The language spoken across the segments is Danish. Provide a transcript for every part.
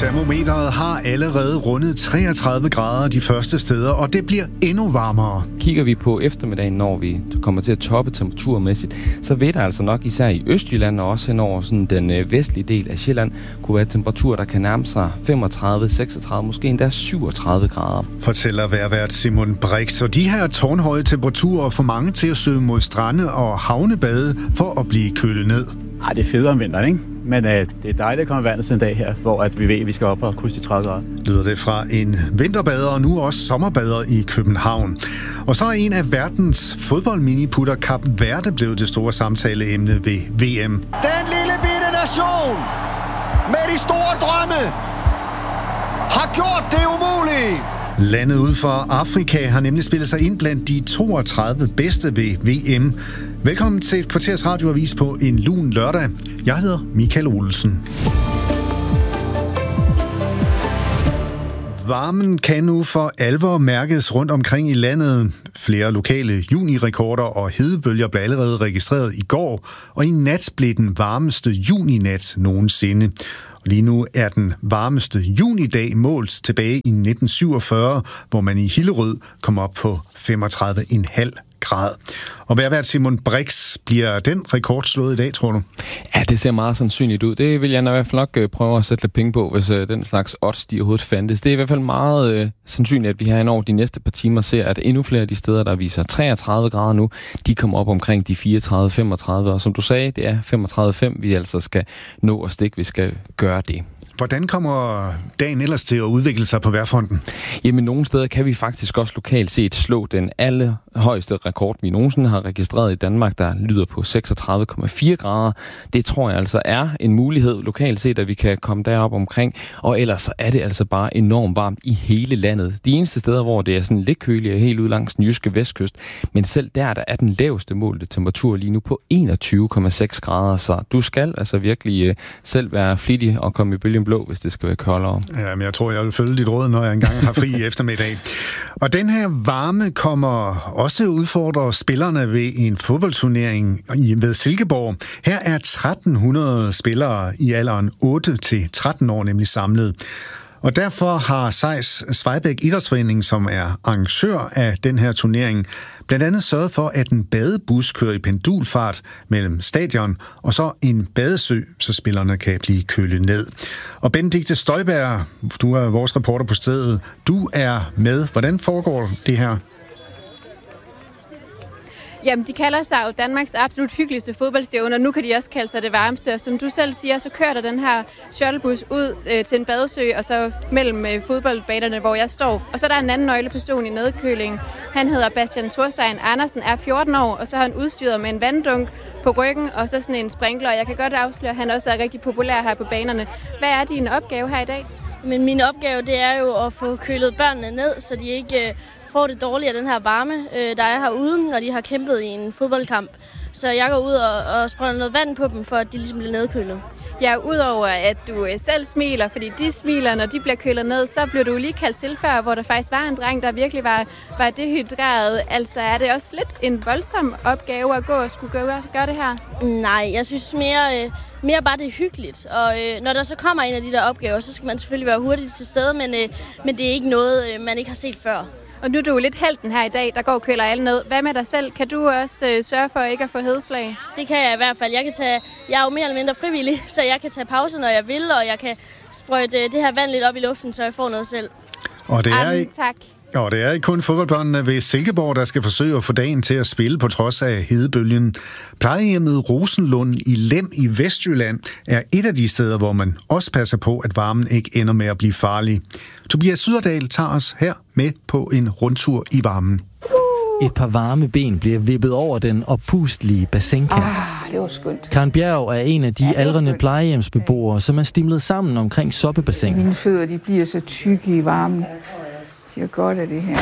Termometeret har allerede rundet 33 grader de første steder, og det bliver endnu varmere. Kigger vi på eftermiddagen, når vi kommer til at toppe temperaturmæssigt, så vil der altså nok især i Østjylland og også hen over sådan den vestlige del af Sjælland kunne være temperaturer, der kan nærme sig 35, 36, måske endda 37 grader. Fortæller vejrvært Simon Brix. Og de her tårnhøje temperaturer får mange til at søge mod strande og havnebade for at blive kølet ned. Ej, det er fedt om vinteren, ikke? Men det er dejligt at komme i vandet sådan en dag her, hvor at vi ved, at vi skal op og krydse de 30 grader. Lyder det fra en vinterbader og nu også sommerbader i København. Og så er en af verdens fodboldminiputter, Kap Verde, blevet det store samtaleemne ved VM. Den lille bitte nation med de store drømme har gjort det umulige. Landet ud for Afrika har nemlig spillet sig ind blandt de 32 bedste ved VM. Velkommen til et kvarters radioavis på en lun lørdag. Jeg hedder Michael Olsen. Varmen kan nu for alvor mærkes rundt omkring i landet. Flere lokale junirekorder og hedebølger blev allerede registreret i går, og i nat blev den varmeste juninat nogensinde. Lige nu er den varmeste junidag målt tilbage i 1947, hvor man i Hillerød kom op på 35,5 grad. Og vejrvært Simon Brix, bliver den rekord slået i dag, tror du? Ja, det ser meget sandsynligt ud. Det vil jeg i hvert fald nok prøve at sætte lidt penge på, hvis den slags odds de overhovedet fandtes. Det er i hvert fald meget sandsynligt, at vi her over de næste par timer ser, at endnu flere af de steder, der viser 33 grader nu, de kommer op omkring de 34-35. Og som du sagde, det er 35,5, vi altså skal nå at stikke, vi skal gøre det. Hvordan kommer dagen ellers til at udvikle sig på vejrfronten? Jamen, nogle steder kan vi faktisk også lokalt set slå den allerhøjeste rekord, vi nogensinde har registreret i Danmark, der lyder på 36,4 grader. Det tror jeg altså er en mulighed lokalt set, at vi kan komme derop omkring. Og ellers er det altså bare enormt varmt i hele landet. De eneste steder, hvor det er sådan lidt køligere, helt ud langs den jyske vestkyst. Men selv der er den laveste målte temperatur lige nu på 21,6 grader. Så du skal altså virkelig selv være flittig og komme i bølgen blå, hvis det skal være koldere. Ja, men jeg tror, jeg vil følge dit råd, når jeg engang har fri i eftermiddag. Og den her varme kommer også udfordre spillerne ved en fodboldturnering ved Silkeborg. Her er 1300 spillere i alderen 8-13 år nemlig samlet. Og derfor har Seis Svejbæk Idrætsforening, som er arrangør af den her turnering, blandt andet sørget for, at en badebus kører i pendulfart mellem stadion og så en badesø, så spillerne kan blive kølet ned. Og Benedikte Støjberg, du er vores reporter på stedet. Du er med. Hvordan foregår det her? Jamen, de kalder sig jo Danmarks absolut hyggeligste fodboldstævne, og nu kan de også kalde sig det varmeste. Og som du selv siger, så kører der den her shuttlebus ud til en badesø, og så mellem fodboldbanerne, hvor jeg står. Og så er der en anden nøgleperson i nedkølingen. Han hedder Bastian Thorstein Andersen, er 14 år, og så har han udstyret med en vanddunk på ryggen, og så sådan en sprinkler. Jeg kan godt afsløre, at han også er rigtig populær her på banerne. Hvad er din opgave her i dag? Men min opgave, det er jo at få kølet børnene ned, så de ikke får det dårligt af den her varme, der er herude, når de har kæmpet i en fodboldkamp. Så jeg går ud og sprøjter noget vand på dem, for at de ligesom bliver nedkølet. Ja, udover at du selv smiler, fordi de smiler, når de bliver kølet ned, så bliver du lige kaldt til før, hvor der faktisk var en dreng, der virkelig var dehydreret. Altså er det også lidt en voldsom opgave at gå og skulle gøre det her? Nej, jeg synes mere bare det er hyggeligt. Og når der så kommer en af de der opgaver, så skal man selvfølgelig være hurtigt til stede, men det er ikke noget, man ikke har set før. Og nu er du lidt helten her i dag, der går og køler alle ned. Hvad med dig selv? Kan du også sørge for ikke at få hedeslag? Det kan jeg i hvert fald. Jeg er jo mere eller mindre frivillig, så jeg kan tage pause, når jeg vil, og jeg kan sprøjte det her vand lidt op i luften, så jeg får noget selv. Og det er tak. Og det er ikke kun fodboldbørnene ved Silkeborg, der skal forsøge at få dagen til at spille på trods af hedebølgen. Plejehjemmet Rosenlund i Lem i Vestjylland er et af de steder, hvor man også passer på, at varmen ikke ender med at blive farlig. Tobias Syderdal tager os her med på en rundtur i varmen. Et par varme ben bliver vippet over den oppustelige bassinkant. Det var skønt. Karen Bjerg er en af de aldrende plejehjemsbeboere, som er stimlet sammen omkring soppebassinet. Mine fødder, de bliver så tykke i varmen. Det er godt af det her.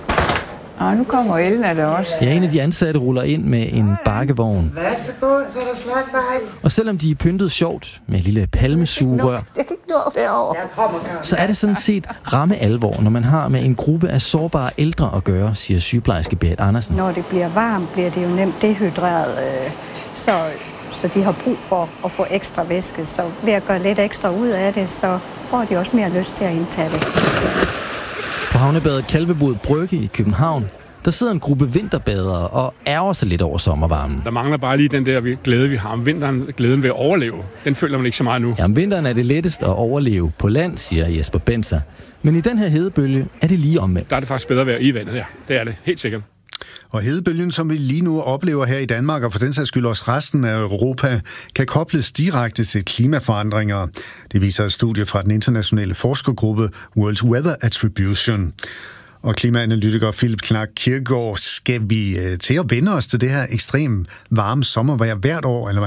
Og nu kommer Elna der også. Ja, en af de ansatte ruller ind med en bakkevogn. Værsgo, så er der slåsejs. Og selvom de er pyntet sjovt med et lille palmesugerør, Jeg kan ikke nå derovre. så er det sådan set ramme alvor, når man har med en gruppe af sårbare ældre at gøre, siger sygeplejerske Berit Andersen. Når det bliver varmt, bliver det jo nemt dehydreret. Så så de har brug for at få ekstra væske. Så ved at gøre lidt ekstra ud af det, så får de også mere lyst til at indtage det. På havnebadet Kalvebod Brygge i København, der sidder en gruppe vinterbadere og ærger sig lidt over sommervarmen. Der mangler bare lige den der glæde, vi har om vinteren, glæden ved at overleve. Den føler man ikke så meget nu. Ja, om vinteren er det lettest at overleve på land, siger Jesper Benser. Men i den her hedebølge er det lige omvendt. Der er det faktisk bedre at være i vandet her. Det er det, helt sikkert. Og hedebølgen, som vi lige nu oplever her i Danmark, og for den sags skyld også resten af Europa, kan kobles direkte til klimaforandringer. Det viser et studie fra den internationale forskergruppe World Weather Attribution. Og klimaanalytiker Philip Clark Kirkegaard, skal vi til at vende os til det her ekstremt varme sommervejr hvert år, eller hvad?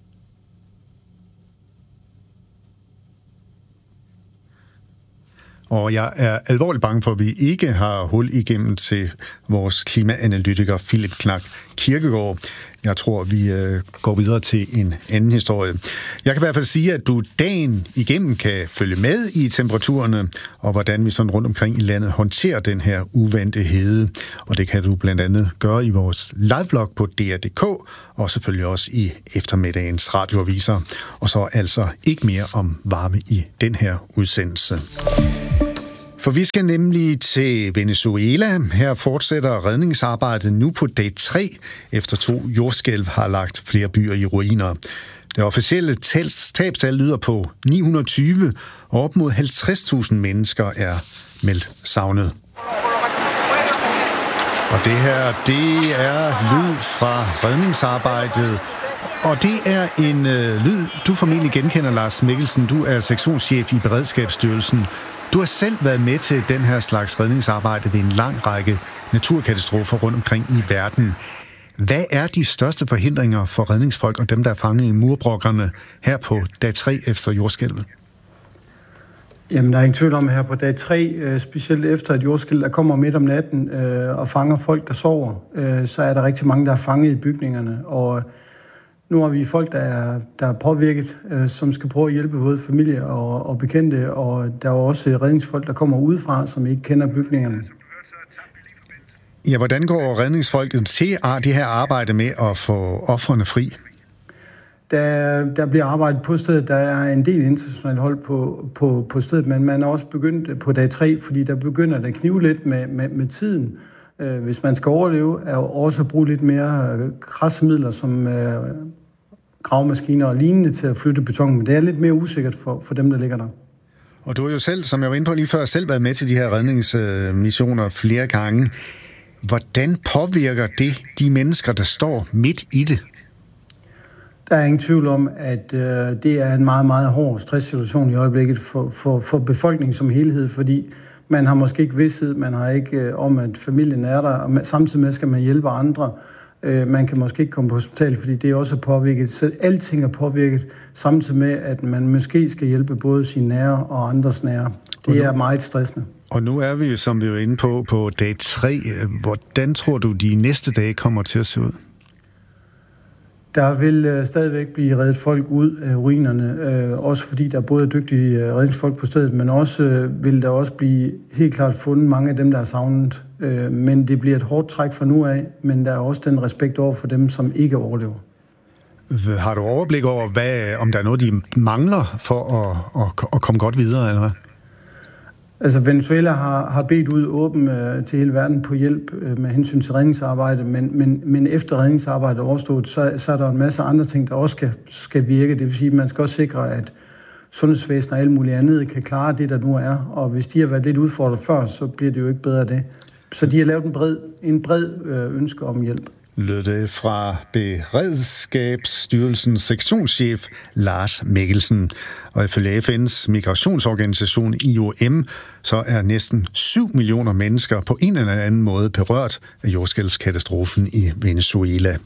Og jeg er alvorligt bange for, at vi ikke har hul igennem til vores klimaanalytiker Philip Clark Kirkegaard. Jeg tror, vi går videre til en anden historie. Jeg kan i hvert fald sige, at du dagen igennem kan følge med i temperaturerne, og hvordan vi sådan rundt omkring i landet håndterer den her uvante hede. Og det kan du blandt andet gøre i vores liveblog på DR.dk, og selvfølgelig også i eftermiddagens radioaviser. Og så altså ikke mere om varme i den her udsendelse. For vi skal nemlig til Venezuela. Her fortsætter redningsarbejdet nu på dag 3, efter 2 jordskælv har lagt flere byer i ruiner. Det officielle tabstal lyder på 920, og op mod 50.000 mennesker er meldt savnet. Og det her, det er lyd fra redningsarbejdet. Og det er en lyd, du formentlig genkender, Lars Mikkelsen. Du er sektionschef i Beredskabsstyrelsen. Du har selv været med til den her slags redningsarbejde ved en lang række naturkatastrofer rundt omkring i verden. Hvad er de største forhindringer for redningsfolk og dem, der er fanget i murbrokkerne her på dag 3 efter jordskælvet? Jamen, der er ingen tvivl om, her på dag 3, specielt efter et jordskælv, der kommer midt om natten og fanger folk, der sover, så er der rigtig mange, der er fanget i bygningerne. Og nu har vi folk, der er påvirket, som skal prøve at hjælpe både familie og bekendte, og der er også redningsfolk, der kommer udefra, som ikke kender bygningerne. Ja, hvordan går redningsfolket til det her arbejde med at få ofrene fri? Der bliver arbejdet på stedet. Der er en del internationalt hold på stedet, men man er også begyndt på dag 3, fordi der begynder at knive lidt med tiden. Hvis man skal overleve, er også at bruge lidt mere kradsmidler som gravemaskiner og lignende til at flytte beton, men det er lidt mere usikkert for dem, der ligger der. Og du har jo selv, som jeg var inde på lige før, selv været med til de her redningsmissioner flere gange. Hvordan påvirker det de mennesker, der står midt i det? Der er ingen tvivl om, at det er en meget, meget hård stresssituation i øjeblikket for befolkningen som helhed, fordi man har måske ikke vidsthed, man har ikke om, at familien er der, og samtidig med skal man hjælpe andre. Man kan måske ikke komme på hospital, fordi det er også påvirket. Så alting er påvirket, samtidig med, at man måske skal hjælpe både sine nære og andres nære. Det er meget stressende. Og nu er vi jo, som vi er inde på dag 3. Hvordan tror du, de næste dage kommer til at se ud? Der vil stadigvæk blive reddet folk ud af ruinerne, også fordi der er både dygtige redningsfolk på stedet, men også vil der også blive helt klart fundet mange af dem, der er savnet. Men det bliver et hårdt træk fra nu af, men der er også den respekt over for dem, som ikke overlever. Har du overblik over, om der er noget, de mangler for at komme godt videre, eller hvad? Altså, Venezuela har bedt ud åben til hele verden på hjælp med hensyn til redningsarbejde, men efter redningsarbejdet er overstået, så er der en masse andre ting, der også skal virke. Det vil sige, at man skal også sikre, at sundhedsvæsen og alt muligt andet kan klare det, der nu er. Og hvis de har været lidt udfordret før, så bliver det jo ikke bedre af det. Så de har lavet en bred ønske om hjælp. Lød det fra Beredskabsstyrelsens sektionschef Lars Mikkelsen. Og ifølge FN's migrationsorganisation IOM, så er næsten 7 millioner mennesker på en eller anden måde berørt af jordskælvskatastrofen i Venezuela.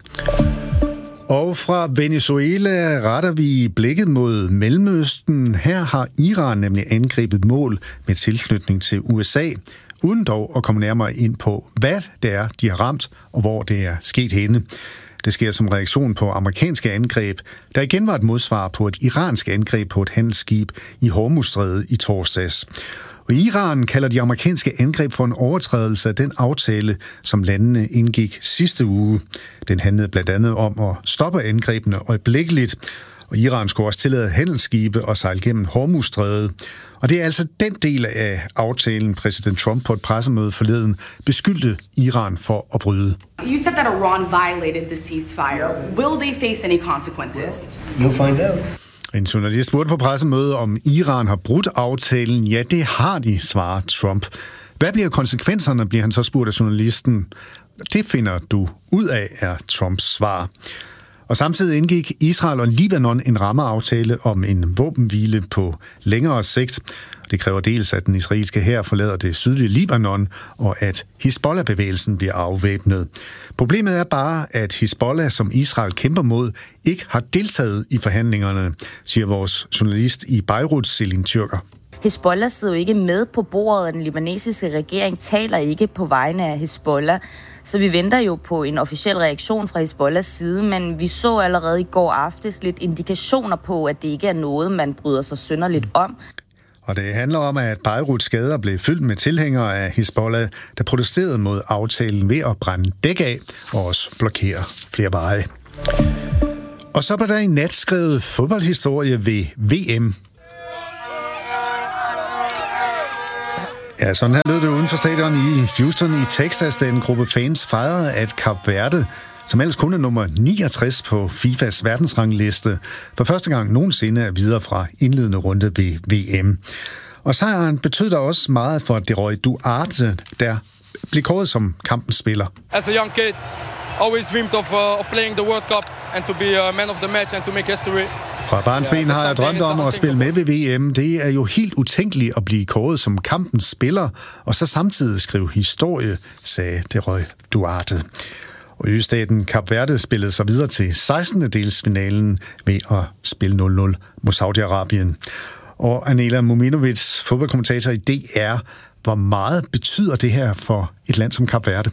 Og fra Venezuela retter vi blikket mod Mellemøsten. Her har Iran nemlig angrebet mål med tilknytning til USA, uden dog at komme nærmere ind på, hvad det er, de har ramt, og hvor det er sket henne. Det sker som reaktion på amerikanske angreb, der igen var et modsvar på et iransk angreb på et handelsskib i Hormuzstrædet i torsdags. Og Iran kalder de amerikanske angreb for en overtrædelse af den aftale, som landene indgik sidste uge. Den handlede blandt andet om at stoppe angrebene øjeblikkeligt. Og Iran skulle også tillade handelsskibe og sejle gennem Hormuzstrædet. Og det er altså den del af aftalen, præsident Trump på et pressemøde forleden beskyldte Iran for at bryde. You said that Iran violated the ceasefire. Will they face any consequences? You'll find out. En journalist spurgte på pressemødet, om Iran har brudt aftalen. Ja, det har de, svarer Trump. Hvad bliver konsekvenserne, bliver han så spurgt af journalisten. Det finder du ud af, er Trumps svar. Og samtidig indgik Israel og Libanon en rammeaftale om en våbenhvile på længere sigt. Det kræver dels, at den israelske hær forlader det sydlige Libanon, og at Hizbollah-bevægelsen bliver afvæbnet. Problemet er bare, at Hizbollah, som Israel kæmper mod, ikke har deltaget i forhandlingerne, siger vores journalist i Beirut, Selin Tyrker. Hizbollah sidder jo ikke med på bordet, og den libanesiske regering taler ikke på vegne af Hizbollah. Så vi venter jo på en officiel reaktion fra Hizbollahs side, men vi så allerede i går aftes lidt indikationer på, at det ikke er noget, man bryder sig synderligt om. Og det handler om, at Beiruts gader blev fyldt med tilhængere af Hizbollah, der protesterede mod aftalen ved at brænde dæk af og også blokere flere veje. Og så blev der en nat skrevet fodboldhistorie ved VM. Ja, sådan her lød det uden for stadion i Houston i Texas, da en gruppe fans fejrede, at Kap Verde, som ellers kun er nummer 69 på FIFAs verdensrangliste, for første gang nogensinde er videre fra indledende runde ved VM. Og sejren betød da også meget for Deroy Duarte, der blev kåret som kampens spiller. As a young kid, always dreamed of playing the World Cup and to be a man of the match and to make history. Fra barnsben har jeg drømt om at spille med ved VM. Det er jo helt utænkeligt at blive kåret som kampens spiller, og så samtidig skrive historie, sagde Deroy Duarte. Og østaten Kap Verde spillede sig videre til 16. delsfinalen ved at spille 0-0 mod Saudi-Arabien. Og Anela Mominovic, fodboldkommentator i DR, hvor meget betyder det her for et land som Kap Verde?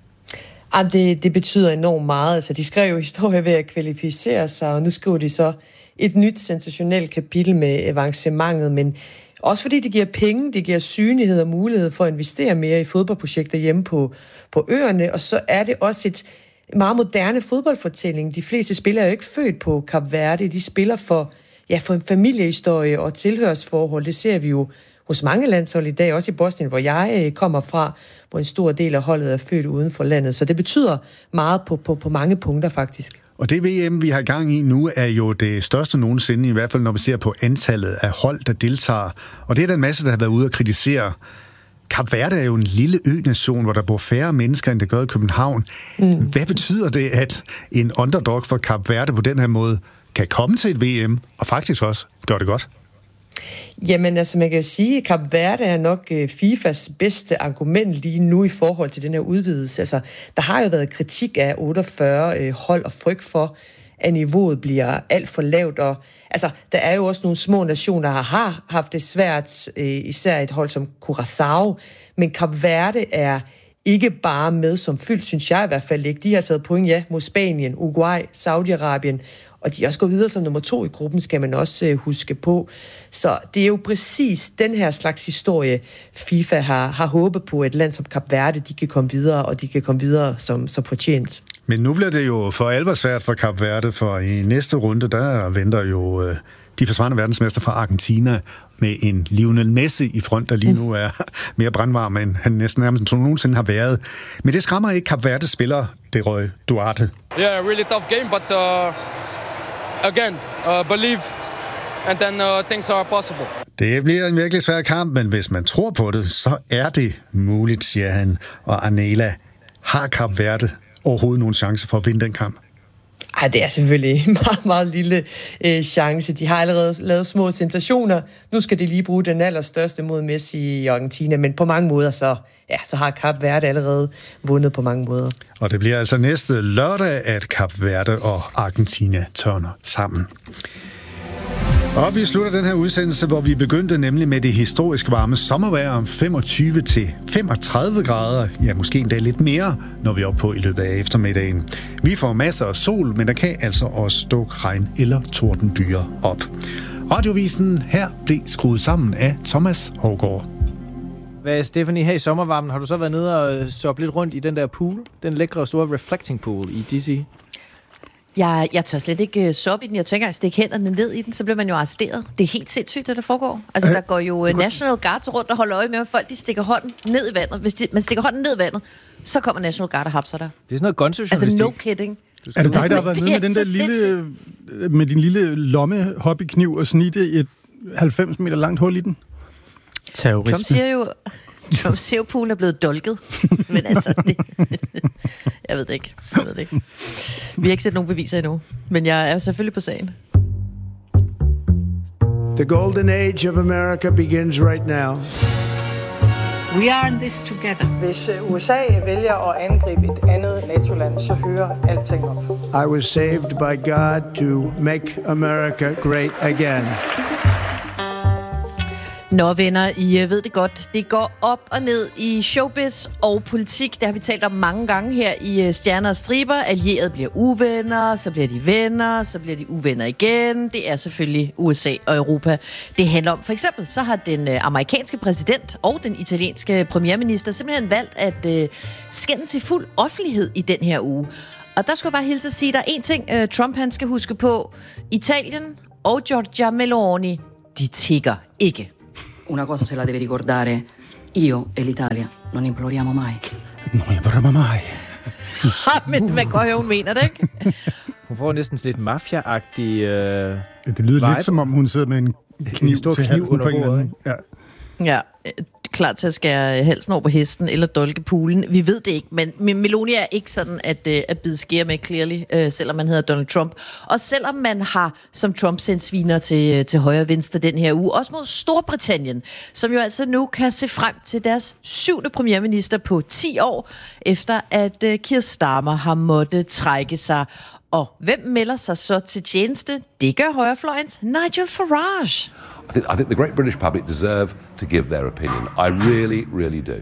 Det betyder enormt meget. Altså, de skrev jo historie ved at kvalificere sig, og nu skriver de så et nyt sensationelt kapitel med avancementet, men også fordi det giver penge, det giver synlighed og mulighed for at investere mere i fodboldprojekter hjemme på øerne, og så er det også et meget moderne fodboldfortælling. De fleste spillere er jo ikke født på Kap Verde, de spiller for en familiehistorie og tilhørsforhold. Det ser vi jo hos mange landshold i dag, også i Bosnien, hvor jeg kommer fra, hvor en stor del af holdet er født uden for landet. Så det betyder meget på mange punkter faktisk. Og det VM, vi har gang i nu, er jo det største nogensinde, i hvert fald når vi ser på antallet af hold, der deltager. Og det er der en masse, der har været ude at kritisere. Kap Verde er jo en lille ø-nation, hvor der bor færre mennesker, end det gør i København. Hvad betyder det, at en underdog for Kap Verde på den her måde kan komme til et VM, og faktisk også gøre det godt? Jamen, altså man kan jo sige, at Kap Verde er nok FIFAs bedste argument lige nu i forhold til den her udvidelse. Altså, der har jo været kritik af 48 hold og frygt for, at niveauet bliver alt for lavt. Og, altså, der er jo også nogle små nationer, der har haft det svært, især et hold som Curaçao. Men Kap Verde er ikke bare med som fyldt, synes jeg i hvert fald ikke. De har taget point, mod Spanien, Uruguay, Saudi-Arabien, og de er også gået videre som nummer 2 i gruppen, skal man også huske på. Så det er jo præcis den her slags historie, FIFA har håbet på, at et land som Kap Verde, de kan komme videre, og de kan komme videre som fortjent. Men nu bliver det jo for alvor svært for Kap Verde, for i næste runde, der venter jo de forsvarende verdensmester fra Argentina med en Lionel Messi i front, der lige nu er mere brandvarm, end han næsten nærmest nogensinde har været. Men det skræmmer ikke Kap Verdes spiller, Deroy Duarte. Yeah, really tough game, but again, believe, and then things are possible. Det bliver en virkelig svær kamp, men hvis man tror på det, så er det muligt, siger han. Og Anela, har Kap Verde overhovedet nogen chance for at vinde den kamp? Ej, det er selvfølgelig en meget, meget lille chance. De har allerede lavet små sensationer. Nu skal de lige bruge den allerstørste mod Messi i Argentina, men på mange måder så har Kap Verde allerede vundet på mange måder. Og det bliver altså næste lørdag, at Kap Verde og Argentina tørner sammen. Og vi slutter den her udsendelse, hvor vi begyndte nemlig med det historisk varme sommervejr om 25-35 grader. Ja, måske endda lidt mere, når vi er oppe på i løbet af eftermiddagen. Vi får masser af sol, men der kan altså også dukke regn eller tordenbyer op. Radiovisen her blev skruet sammen af Thomas Hougaard. Hvad, Stephanie, her i sommervarmen, har du så været nede og soppe lidt rundt i den der pool? Den lækre store reflecting pool i DC? Jeg tør slet ikke soppe i den. Jeg tør ikke engang stikke hænderne ned i den, så bliver man jo arresteret. Det er helt sindssygt, det der foregår. Altså, der går jo National Guards rundt og holder øje med, at folk de stikker hånden ned i vandet. Hvis man stikker hånden ned i vandet, så kommer National Guard og hapser der. Det er sådan noget gonzo-journalistik. Altså, no kidding. Er det dig, der har været nede med den der med din lille lomme hobbykniv og snitte et 90 meter langt hul i den? Trump siger jo, at poolen er blevet dolket. Men altså, jeg ved det ikke. Vi har ikke set nogen beviser endnu. Men jeg er selvfølgelig på sagen. The golden age of America begins right now. We are in this together. Hvis USA vælger at angribe et andet NATO-land, så hører alting op. I was saved by God to make America great again. Nå venner, I ved det godt. Det går op og ned i showbiz og politik. Det har vi talt om mange gange her i Stjerner og Striber. Allierede bliver uvenner, så bliver de venner, så bliver de uvenner igen. Det er selvfølgelig USA og Europa. Det handler om, for eksempel, så har den amerikanske præsident og den italienske premierminister simpelthen valgt at skændes i fuld offentlighed i den her uge. Og der skulle jeg bare hilse at sige, at der er en ting, Trump han skal huske på. Italien og Giorgia Meloni, de tigger ikke. Una cosa se la deve ricordare, io e l'Italia non imploriamo mai. Non imploriamo mai. Men man kan høre, hun mener det, ikke? Hun får næsten lidt mafia-agtig det lyder vibe. Lidt som om, hun sidder med en kniv til halsen på en eller anden. Ja, klar til at skære halsen over på hesten eller dolke poolen. Vi ved det ikke, men Meloni er ikke sådan at bide skære med clearly, selvom man hedder Donald Trump. Og selvom man har som Trump sendt sviner til højre og venstre den her uge, også mod Storbritannien, som jo altså nu kan se frem til deres 7. premierminister på 10 år, efter at Keir Starmer har måttet trække sig. Og hvem melder sig så til tjeneste? Det gør højrefløjens Nigel Farage. I think the great British public deserve to give their opinion. I really, really do.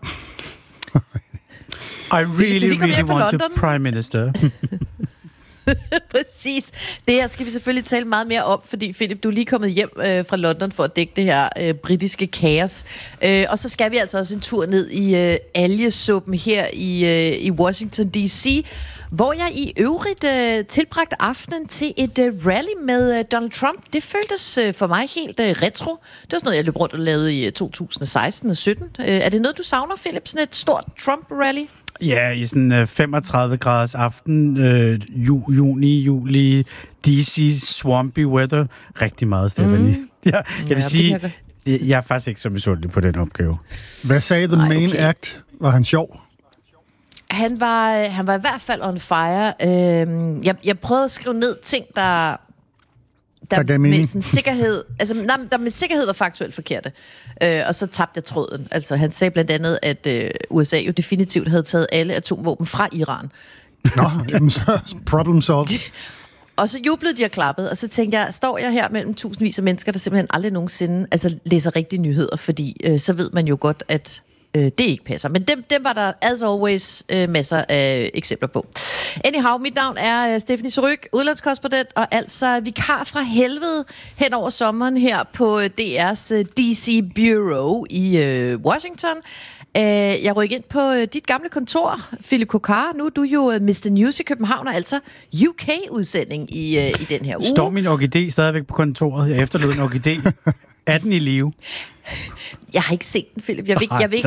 I really want to prime minister. Præcis. Det her skal vi selvfølgelig tale meget mere om, fordi Philip, du er lige kommet hjem fra London for at dække det her britiske kaos. Og så skal vi altså også en tur ned i algesuppen her i Washington D.C., hvor jeg i øvrigt tilbragte aftenen til et rally med Donald Trump. Det føltes for mig helt retro. Det var sådan noget, jeg løb rundt og lavede i 2016 og 17. Er det noget, du savner, Philip? Sådan et stort Trump-rally? Ja, i sådan 35 graders aften, juli, DC, swampy weather. Rigtig meget, Stephanie. Jeg vil sige, jeg er faktisk ikke så misundelig på den opgave. Hvad sagde The Main Act? Var han sjov? Han var i hvert fald on fire. Jeg prøvede at skrive ned ting, der med sådan sikkerhed, altså der med sikkerhed var faktuelt forkerte. Og så tabte jeg tråden. Altså han sagde blandt andet, at USA jo definitivt havde taget alle atomvåben fra Iran. Nå, så problem solved. Og så jublede de og klappede, og så tænkte jeg, står jeg her mellem tusindvis af mennesker, der simpelthen aldrig nogensinde læser rigtige nyheder, fordi så ved man jo godt, at det ikke passer. Men dem var der, as always, masser af eksempler på. Anyhow, mit navn er Stephanie Surrugue, udlandskorrespondent, og altså vikar fra helvede hen over sommeren her på DR's DC Bureau i Washington. Jeg rykker ind på dit gamle kontor, Philip Kokar. Nu er du jo Mr. News i København, og altså UK-udsending i den her uge. Står min orkidé stadigvæk på kontoret? Jeg efterlod en orkidé. Er den i live? Jeg har ikke set den, Philip. Jeg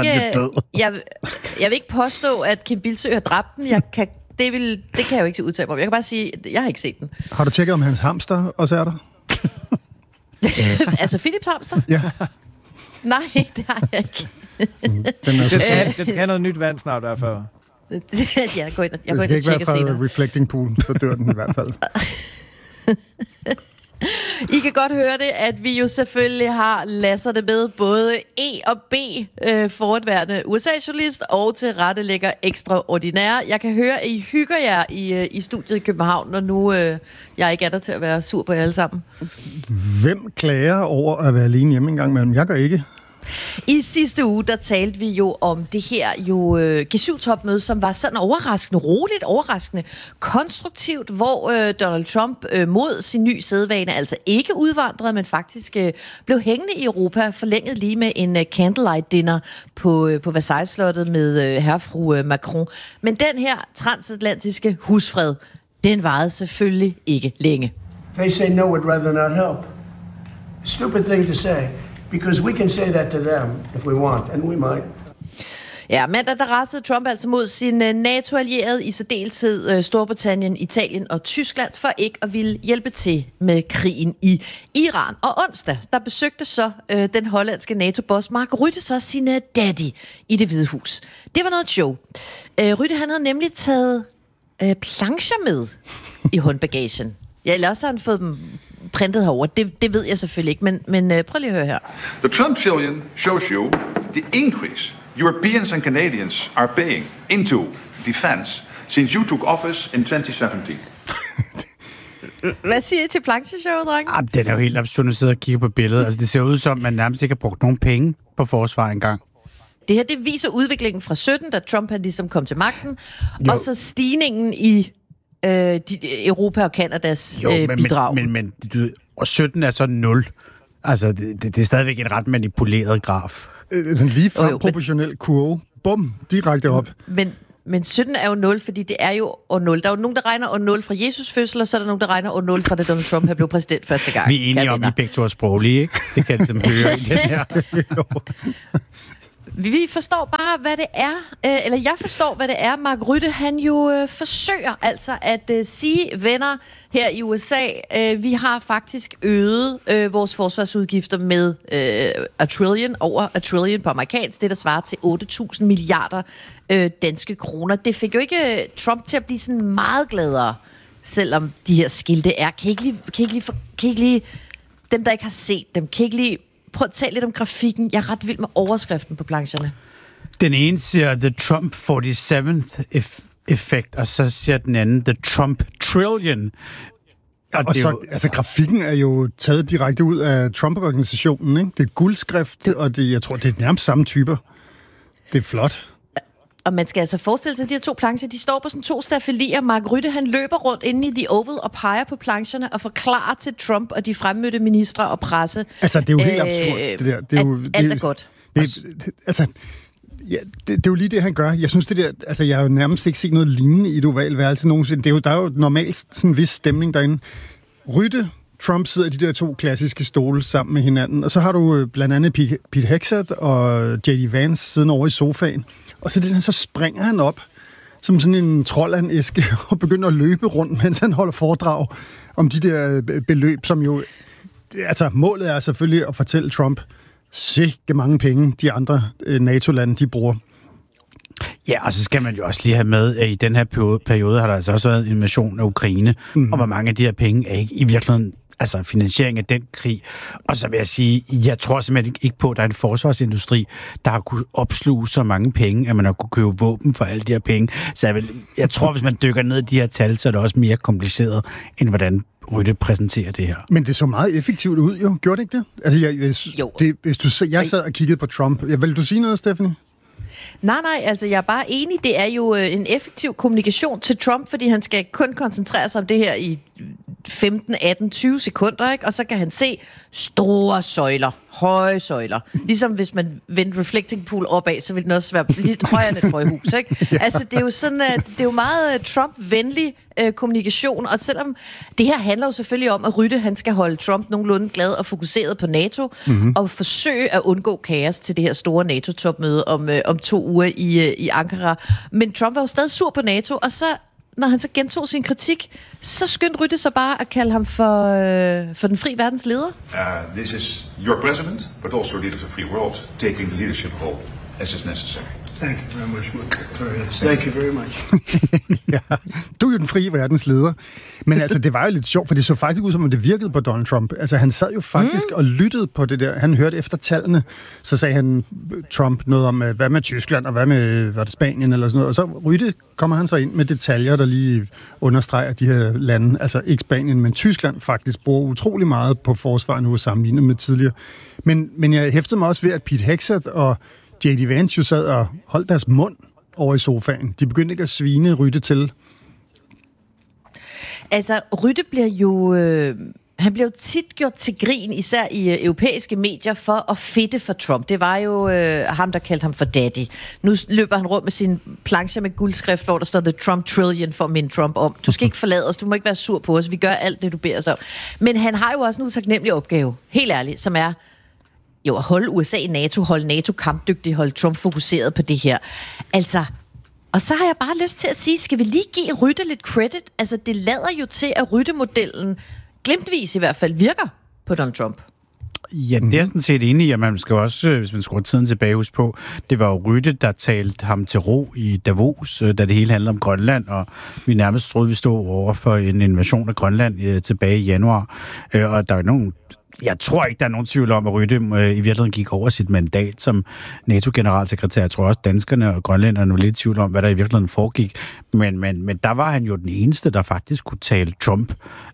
vil ikke påstå, at Kim Bildsøe har dræbt den. Det kan jeg jo ikke udtale mig om. Jeg kan bare sige, at jeg har ikke set den. Har du tjekket, om hans hamster også er der? Altså Philips hamster? Ja. Nej, det har jeg ikke. Den skal have noget nyt vand snart derfor. Jeg går ind og tjekker senere. Det skal ikke være fra reflecting pool, så dør den i hvert fald. I kan godt høre det, at vi jo selvfølgelig har Lasser det med, både E og B, forudværende USA-journalist og tilrettelægger ekstraordinære. Jeg kan høre, at I hygger jer i studiet i København, når nu jeg ikke er der til at være sur på jer alle sammen. Hvem klager over at være alene hjemme en gang imellem? Jeg gør ikke. I sidste uge, der talte vi jo om det her G7-topmøde, som var sådan overraskende, roligt overraskende, konstruktivt, hvor Donald Trump mod sin ny sædvane altså ikke udvandrede, men faktisk blev hængende i Europa, forlænget lige med en candlelight dinner på Versailles-slottet med herrefru Macron. Men den her transatlantiske husfred, den varede selvfølgelig ikke længe. They say no would rather not help. Stupid thing to say, because we can say that to them if we want, and we might. Ja, mandag der rasede Trump altså mod sin NATO-allierede, i særdeleshed Storbritannien, Italien og Tyskland, for ikke at ville hjælpe til med krigen i Iran. Og onsdag, der besøgte så den hollandske NATO-boss Mark Rutte så sin daddy i Det Hvide Hus. Det var noget show. Rutte, han havde nemlig taget plancher med i håndbagagen. Ja, eller også har han fået dem printet herover. Det ved jeg selvfølgelig ikke, men prøv lige at høre her. The Trump trillion shows you the increase Europeans and Canadians are paying into defense since you took office in 2017. Hvad siger I til plancheshowet, drenge? Den er jo helt absurd at sidde og kigge på billedet. Altså, det ser ud som, man nærmest ikke har brugt nogen penge på forsvar engang. Det her, det viser udviklingen fra 17, da Trump han ligesom kom til magten, og så stigningen i Europa og Kanadas bidrag. Men og 17 er så 0. Altså, det er stadigvæk en ret manipuleret graf. Sådan lige frem proportionel kurve. Bum, direkte op. Men 17 er jo 0, fordi det er jo år 0. Der er jo nogen, der regner år 0 fra Jesus fødsel, og så er der nogen, der regner år 0 fra da Donald Trump blev præsident første gang. Vi er enige om, at I begge to er sproglige, ikke? Det kan jeg simpelthen høre i den her. Vi forstår bare, hvad det er, eller jeg forstår, hvad det er, Mark Rutte, han jo forsøger altså at sige, venner her i USA, vi har faktisk øget vores forsvarsudgifter med over a trillion på amerikansk, det der svarer til 8.000 milliarder danske kroner. Det fik jo ikke Trump til at blive sådan meget gladere, selvom de her skilte er. Kan ikke lige dem, der ikke har set dem, kan ikke lige prøv at tale lidt om grafikken. Jeg er ret vild med overskriften på plancherne. Den ene siger The Trump 47th effect, og så siger den anden The Trump Trillion. Og så, altså, grafikken er jo taget direkte ud af Trump-organisationen, ikke? Det er guldskrift, og jeg tror, det er nærmest samme typer. Det er flot. Og man skal altså forestille sig, at de her to plancher, de står på sådan to staffelier. Mark Rutte, han løber rundt inde i The Oval og peger på plancherne og forklarer til Trump og de fremmødte ministre og presse. Altså, det er jo helt absurd, det der. Det er jo, alt er godt. Det er jo lige det, han gør. Jeg synes, det der... Altså, jeg har jo nærmest ikke set noget lignende i et ovalværelse nogensinde. Der er jo normalt sådan en vis stemning derinde. Rutte, Trump sidder i de der to klassiske stole sammen med hinanden, og så har du blandt andet Pete Hegseth og J.D. Vance siden over i sofaen. Og så springer han op som sådan en trold af en æske og begynder at løbe rundt, mens han holder foredrag om de der beløb, som jo... Altså, målet er selvfølgelig at fortælle Trump, sikke mange penge de andre NATO-lande, de bruger. Ja, og så skal man jo også lige have med, at i den her periode har der altså også været en invasion af Ukraine, og hvor mange af de her penge er ikke i virkeligheden altså finansiering af den krig. Og så vil jeg sige, jeg tror simpelthen ikke på, at der er en forsvarsindustri, der har kunne opsluge så mange penge, at man har kunne købe våben for alle de her penge. Så jeg tror, hvis man dykker ned i de her tal, så er det også mere kompliceret, end hvordan Rutte præsenterer det her. Men det så meget effektivt ud, jo. Gjorde det ikke det? Altså, jeg sad og kiggede på Trump. Vil du sige noget, Stephanie? Nej, altså jeg er bare enig. Det er jo en effektiv kommunikation til Trump, fordi han skal kun koncentrere sig om det her i 15, 18, 20 sekunder, ikke? Og så kan han se store søjler, høje søjler. Ligesom hvis man vendte reflecting pool opad, så vil den også være lidt højere end et højhus, ikke? Ja. Altså det er jo sådan, det er jo meget Trump-venlig kommunikation, og selvom det her handler jo selvfølgelig om, at Rutte, han skal holde Trump nogenlunde glad og fokuseret på NATO, og forsøge at undgå kaos til det her store NATO-topmøde om 2 uger i Ankara. Men Trump var jo stadig sur på NATO, og så når han så gentog sin kritik, så skyndte Rutte sig bare at kalde ham for den fri verdens leder. This is your president, but also leader of the free world, taking the leadership role. as is necessary. Thank you very much, Thank you very much. Ja, du er jo den frie verdens leder. Men altså, det var jo lidt sjovt, for det så faktisk ud, som om det virkede på Donald Trump. Altså, han sad jo faktisk og lyttede på det der. Han hørte efter tallene, så sagde han Trump noget om, hvad med Tyskland, og hvad med var det Spanien, eller sådan noget. Og så Rytte kommer han så ind med detaljer, der lige understreger de her lande. Altså, ikke Spanien, men Tyskland faktisk bruger utrolig meget på forsvar nu sammenlignet med tidligere. Men jeg hæftede mig også ved, at Pete Hegseth og J.D. Vance jo sad og holdt deres mund over i sofaen. De begyndte ikke at svine Rytte til. Altså, Rytte bliver jo... Han blev tit gjort til grin, især i europæiske medier, for at fedte for Trump. Det var jo ham, der kaldte ham for daddy. Nu løber han rundt med sin planche med guldskrift, hvor der står The Trump Trillion for at minde Trump om. Du skal ikke forlade os, du må ikke være sur på os, vi gør alt det, du beder os om. Men han har jo også en utaknemmelig opgave, helt ærligt, som er jo at holde USA i NATO, holde NATO kampdygtig, holde Trump fokuseret på det her. Altså, og så har jeg bare lyst til at sige, skal vi lige give Rytte lidt credit? Altså, det lader jo til, at Rytte-modellen glimtvis i hvert fald virker på Donald Trump. Ja, det er sådan set enig i, at man skal også, hvis man skruer tiden tilbage, huske på, det var jo Rytte, der talte ham til ro i Davos, da det hele handlede om Grønland, og vi nærmest troede, vi stod over for en invasion af Grønland tilbage i januar. Og der er nogen... Jeg tror ikke, der er nogen tvivl om, at Rytte i virkeligheden gik over sit mandat som NATO-generalsekretær. Jeg tror også, danskerne og grønlænderne er lidt i tvivl om, hvad der i virkeligheden foregik. Men der var han jo den eneste, der faktisk kunne tale Trump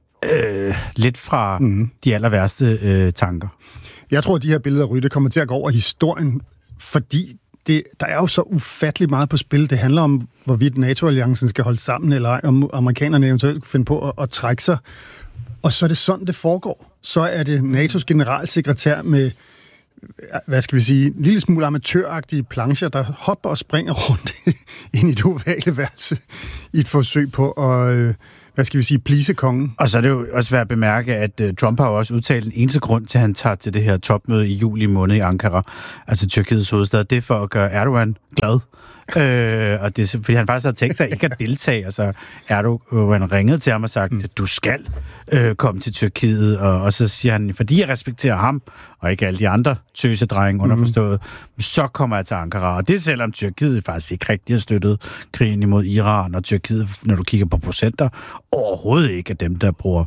lidt fra de aller værste tanker. Jeg tror, at de her billeder af Rytte kommer til at gå over historien, fordi der er jo så ufattelig meget på spil. Det handler om, hvorvidt NATO-alliancen skal holde sammen, eller om amerikanerne eventuelt finde på at trække sig. Og så er det sådan, det foregår. Så er det NATO's generalsekretær med, hvad skal vi sige, en lille smule amatøragtige plancher, der hopper og springer rundt ind i det ovale værelse i et forsøg på at, hvad skal vi sige, please kongen. Og så er det jo også værd at bemærke, at Trump har jo også udtalt en eneste grund til, at han tager til det her topmøde i juli måned i Ankara, altså Tyrkiets hovedstad. Det er for at gøre Erdogan glad. Og det er, fordi han faktisk har tænkt sig ikke at deltage. Altså, Erdogan ringede til ham og sagt, at du skal komme til Tyrkiet, og så siger han, fordi jeg respekterer ham, og ikke alle de andre tøsedrenge underforstået, så kommer jeg til Ankara. Og det er selvom Tyrkiet faktisk ikke rigtig har støttet krigen imod Iran, og Tyrkiet, når du kigger på procenter, overhovedet ikke af dem, der bruger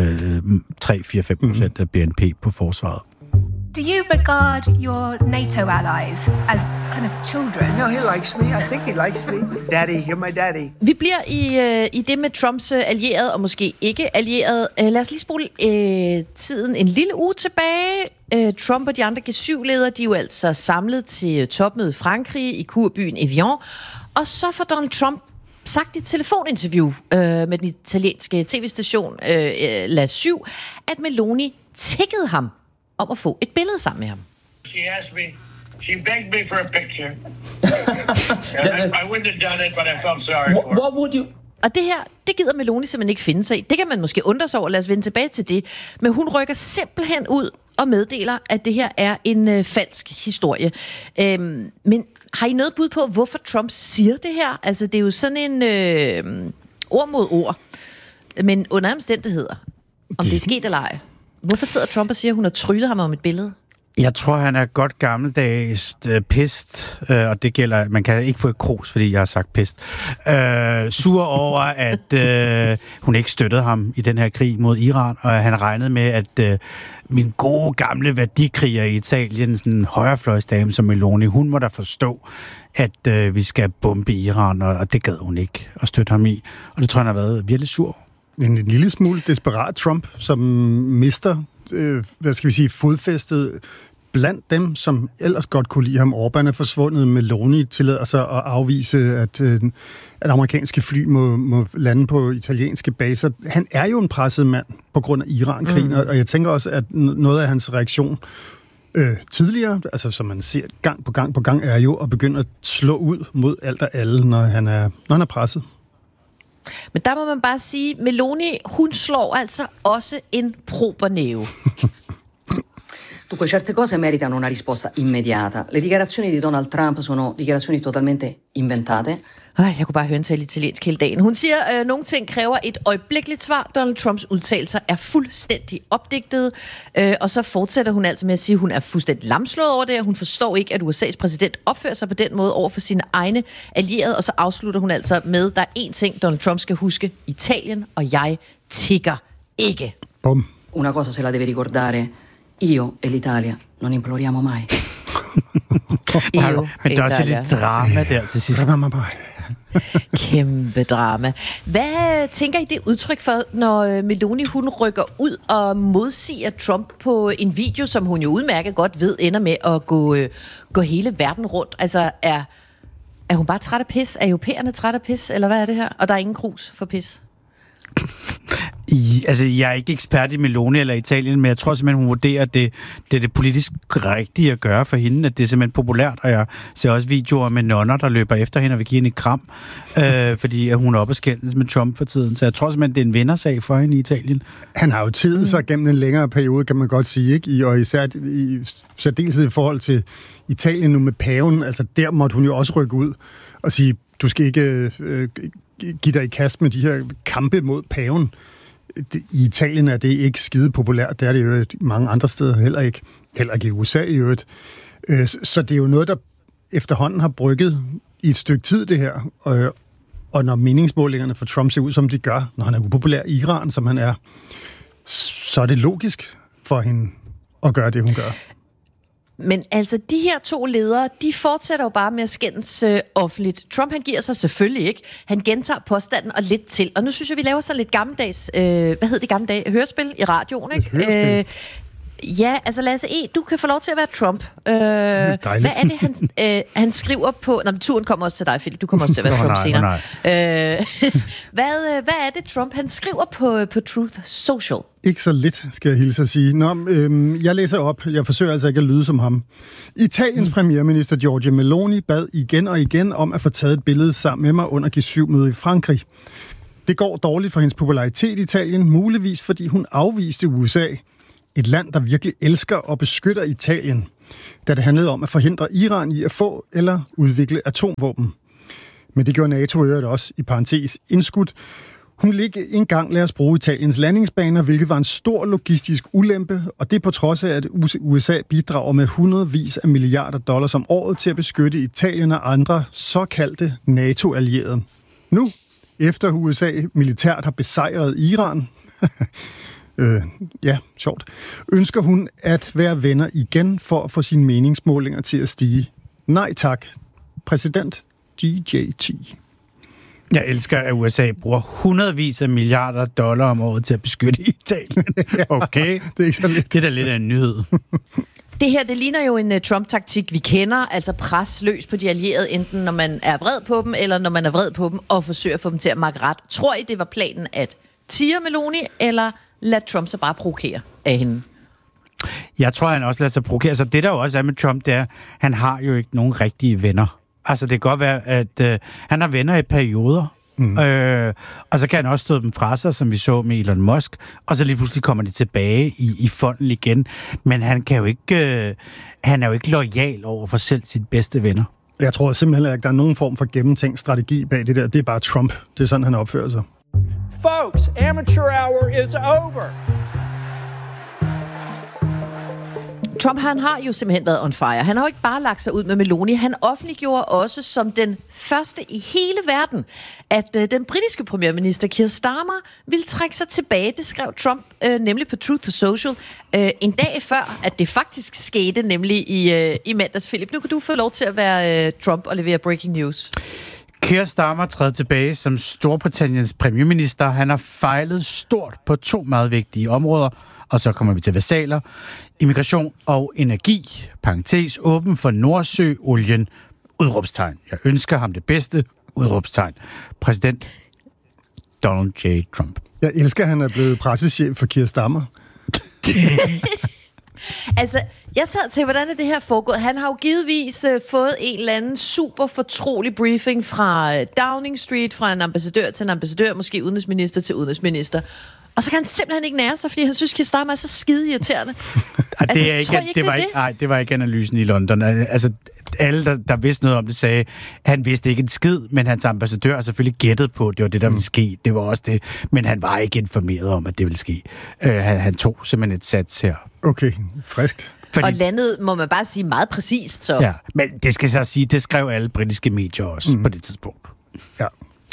3-4-5% af BNP på forsvaret. Do you regard your NATO allies as kind of children? No, he likes me. I think he likes me. Daddy, you're my daddy. Vi bliver i det med Trumps allierede, og måske ikke allierede. Lad os lige spole tiden en lille uge tilbage. Trump og de andre G7-ledere, de er jo altså samlet til topmøde i Frankrig, i kurbyen Evian. Og så får Donald Trump sagt i et telefoninterview med den italienske tv-station La 7, at Meloni tiggede ham om at få et billede sammen med ham. She asked me, she begged me for a picture. I wouldn't have done it, but I felt sorry for her. What would you... Og det her, det gider Meloni simpelthen ikke finde sig i. Det kan man måske undre sig over, lad os vende tilbage til det. Men hun rykker simpelthen ud og meddeler, at det her er en falsk historie. Men har I noget bud på, hvorfor Trump siger det her? Altså, det er jo sådan en ord mod ord, men under omstændigheder, om det er sket eller ej. Hvorfor sidder Trump og siger, at hun har tryllet ham om et billede? Jeg tror, han er godt gammeldags pist, og det gælder, man kan ikke få et krus, fordi jeg har sagt pist. Sur over, at hun ikke støttede ham i den her krig mod Iran, og han regnede med, at min gode gamle værdikriger i Italien, sådan en højrefløjsdame som Meloni, hun må da forstå, at vi skal bombe Iran, og det gad hun ikke at støtte ham i. Og det tror jeg, han har været virkelig sur. En lille smule desperat Trump, som mister, hvad skal vi sige, fodfæstet blandt dem, som ellers godt kunne lide ham. Orbán er forsvundet, Meloni tillader sig at afvise, at amerikanske fly må lande på italienske baser. Han er jo en presset mand på grund af Iran-krigen, og jeg tænker også, at noget af hans reaktion tidligere, altså som man ser gang på gang, er jo at begynde at slå ud mod alt og alle, når han er presset. Men der må man bare sige, Meloni, hun slår altså også en prober næve. Dunque, certe cose meritano una risposta immediata. Le dichiarazioni di Donald Trump sono dichiarazioni totalmente inventate. Jeg kunne bare høre en tale italiensk hele dagen. Hun siger, at nogle ting kræver et øjeblikkeligt svar. Donald Trumps udtalelser er fuldstændig opdigtede. Og så fortsætter hun altså med at sige, at hun er fuldstændig lamslået over det. Hun forstår ikke, at USA's præsident opfører sig på den måde over for sine egne allierede. Og så afslutter hun altså med, at der er én ting, Donald Trump skal huske. Italien og jeg tigger ikke. Bum. Una cosa se la deve ricordare. Io e l'Italia non imploriamo mai. Men der er også lidt drama der til sidst. Kæmpe drama. Hvad tænker I det udtryk for, når Meloni hun rykker ud og modsiger Trump på en video, som hun jo udmærket godt ved ender med at gå hele verden rundt? Altså er hun bare træt af pis? Er europæerne træt af pis? Eller hvad er det her? Og der er ingen krus for pis? Jeg er ikke ekspert i Meloni eller Italien, men jeg tror simpelthen, hun vurderer, at det er det politisk rigtige at gøre for hende, at det er simpelthen populært, og jeg ser også videoer med nonner, der løber efter hende og vil give hende et kram, fordi hun er oppe og skændes med Trump for tiden. Så jeg tror simpelthen, det er en vindersag for hende i Italien. Han har jo tiden sig gennem en længere periode, kan man godt sige, ikke? Og især i særdeleshed i forhold til Italien nu med paven, altså der måtte hun jo også rykke ud og sige, du skal ikke give dig i kast med de her kampe mod paven. I Italien er det ikke skide populært, det er det jo mange andre steder heller ikke i USA i øvrigt. Så det er jo noget, der efterhånden har brygget i et stykke tid, det her. Og når meningsmålingerne for Trump ser ud, som de gør, når han er upopulær i Iran, som han er, så er det logisk for hende at gøre det, hun gør. Men altså, de her to ledere, de fortsætter jo bare med at skændes offentligt. Trump, han giver sig selvfølgelig ikke. Han gentager påstanden og lidt til. Og nu synes jeg, vi laver sådan lidt gammeldags, hvad hedder det gammeldags? Hørespil i radioen, ikke? Ja, altså Lasse E., du kan få lov til at være Trump. Hvad er det, han skriver på... Nå, turen kommer også til dig, Philip. Du kommer også til at være Trump senere. Hvad er det, Trump han skriver på Truth Social? Ikke så lidt, skal jeg hilse at sige. Jeg læser op. Jeg forsøger altså ikke at lyde som ham. Italiens premierminister Giorgia Meloni bad igen og igen om at få taget et billede sammen med mig under G7-mødet i Frankrig. Det går dårligt for hendes popularitet i Italien, muligvis fordi hun afviste USA. Et land, der virkelig elsker og beskytter Italien, da det handlede om at forhindre Iran i at få eller udvikle atomvåben. Men det gjorde NATO i øvrigt også, i parentes indskudt. Hun ville ikke engang lade os bruge Italiens landingsbaner, hvilket var en stor logistisk ulempe, og det på trods af, at USA bidrager med hundredvis af milliarder dollars om året til at beskytte Italien og andre såkaldte NATO-allierede. Nu, efter USA militært har besejret Iran... sjovt. Ønsker hun at være venner igen for at få sine meningsmålinger til at stige? Nej tak. Præsident GJT. Jeg elsker, at USA bruger hundredvis af milliarder dollar om året til at beskytte Italien. Okay. Det er ikke så lidt. Det er da lidt af en nyhed. Det her, det ligner jo en Trump-taktik, vi kender, altså pres løs på de allierede, enten når man er vred på dem, eller når man er vred på dem, og forsøger at få dem til at makke ret. Tror I, det var planen at tige Meloni, eller lad Trump så bare provokere af hende? Jeg tror, han også lader sig provokere. Altså det, der jo også er med Trump, det er, han har jo ikke nogen rigtige venner. Altså det kan godt være, at han har venner i perioder, og så kan han også stå dem fra sig, som vi så med Elon Musk, og så lige pludselig kommer de tilbage i fonden igen. Men han kan jo ikke, han er jo ikke loyal over for selv sit bedste venner. Jeg tror simpelthen, at der er nogen form for gennemtænkt strategi bag det der. Det er bare Trump. Det er sådan, han opfører sig. Folks, amateur hour is over. Trump, han har jo simpelthen været on fire. Han har jo ikke bare lagt sig ud med Meloni. Han offentliggjorde også som den første i hele verden, at den britiske premierminister Keir Starmer ville trække sig tilbage. Det skrev Trump nemlig på Truth Social en dag før, at det faktisk skete, nemlig i mandags. Philip, nu kan du få lov til at være Trump og levere breaking news. Keir Starmer træder tilbage som Storbritanniens premierminister. Han har fejlet stort på 2 meget vigtige områder, og så kommer vi til versaler. Immigration og energi, parentes, åben for Nordsøolien, udråbstegn. Jeg ønsker ham det bedste, udråbstegn. Præsident Donald J. Trump. Jeg elsker, at han er blevet pressechef for Keir Starmer. Altså, jeg sad til, hvordan er det her foregået? Han har jo givetvis fået en eller anden super fortrolig briefing fra Downing Street, fra en ambassadør til en ambassadør, måske udenrigsminister til udenrigsminister. Og så kan han simpelthen ikke nære sig, fordi han synes, Keir Starmer er så skide irriterende. Det var ikke analysen i London. Altså, alle, der vidste noget om det, sagde, han vidste ikke en skid, men hans ambassadør har selvfølgelig gættet på, at det var det, der ville ske. Det var også det, men han var ikke informeret om, at det ville ske. Han tog simpelthen et sats her. Okay, friskt. Og landet, må man bare sige, meget præcist. Så. Ja, men det skal så sige, det skrev alle britiske medier også på det tidspunkt. Ja.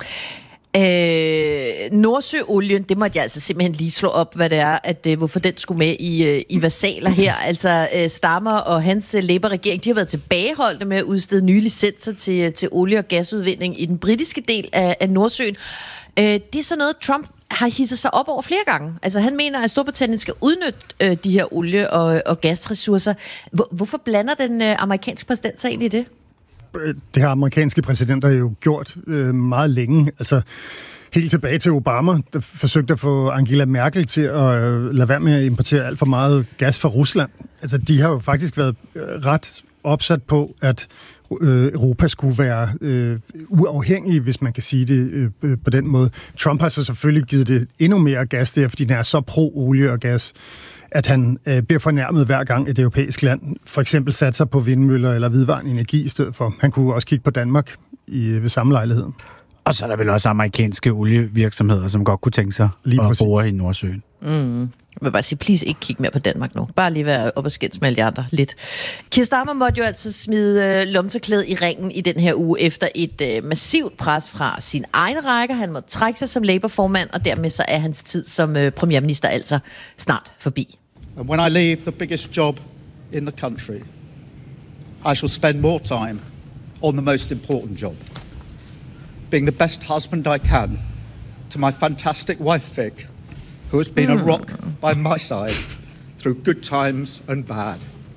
Nordsøolien, det måtte jeg altså simpelthen lige slå op, hvad det er, at hvorfor den skulle med i versaler her. Altså Starmer og hans Labour-regering, de har været tilbageholdte med at udstede nye licenser til olie- og gasudvinding i den britiske del af Nordsøen. Det er så noget, Trump har hisset sig op over flere gange. Altså han mener, at Storbritannien skal udnytte de her olie- og gasressourcer. Hvorfor blander den amerikanske præsident sig egentlig i det? Det har amerikanske præsidenter jo gjort meget længe. Altså helt tilbage til Obama, der forsøgte at få Angela Merkel til at lade være med at importere alt for meget gas fra Rusland. Altså de har jo faktisk været ret opsat på, at Europa skulle være uafhængig, hvis man kan sige det på den måde. Trump har så selvfølgelig givet det endnu mere gas der, fordi den er så pro-olie og gas, at han bliver fornærmet hver gang et europæisk land for eksempel satser på vindmøller eller vedvarende energi i stedet for. Han kunne også kigge på Danmark ved samme lejlighed. Og så er der vel også amerikanske olievirksomheder, som godt kunne tænke sig at bore i Nordsøen. Jeg vil bare sige, please ikke kigge mere på Danmark nu. Bare lige være op og skændes med alle de andre lidt. Keir Starmer måtte jo altså smide lommetørklædet i ringen i den her uge efter et massivt pres fra sin egen række. Han måtte trække sig som Labour-formand, og dermed så er hans tid som premierminister altså snart forbi. And when I leave the biggest job in the country, I shall spend more time on the most important job. Being the best husband I can to my fantastic wife, Vic, who has been a rock by my side through good times and bad.